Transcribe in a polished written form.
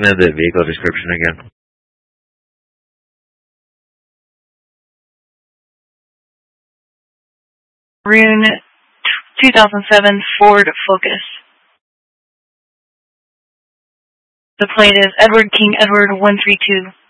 me the vehicle description again? Rune 2007 Ford Focus. The plate is Edward King Edward 132.